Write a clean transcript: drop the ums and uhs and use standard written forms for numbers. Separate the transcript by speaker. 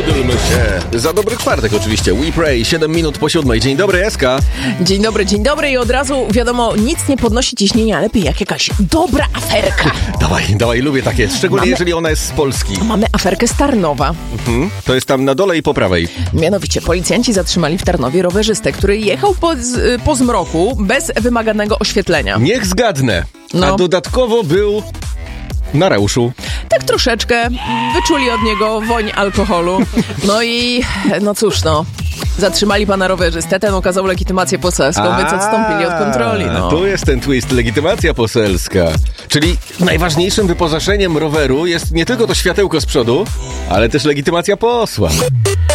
Speaker 1: Módlmy się. Za dobry czwartek oczywiście. We pray. 7 minut po 7. Dzień dobry, Eska.
Speaker 2: Dzień dobry i od razu wiadomo, nic nie podnosi ciśnienia, lepiej jak jakaś dobra aferka.
Speaker 1: Dawaj, lubię takie, szczególnie jeżeli ona jest z Polski.
Speaker 2: Mamy aferkę z Tarnowa.
Speaker 1: To jest tam na dole i po prawej.
Speaker 2: Mianowicie policjanci zatrzymali w Tarnowie rowerzystę, który jechał po zmroku bez wymaganego oświetlenia.
Speaker 1: Niech zgadnę. A dodatkowo był na reuszu.
Speaker 2: Tak troszeczkę wyczuli od niego woń alkoholu. No cóż, zatrzymali pana rowerzystę, ten okazał legitymację poselską, więc odstąpili od kontroli.
Speaker 1: Tu jest ten twist, legitymacja poselska. Czyli najważniejszym wyposażeniem roweru jest nie tylko to światełko z przodu, ale też legitymacja posła.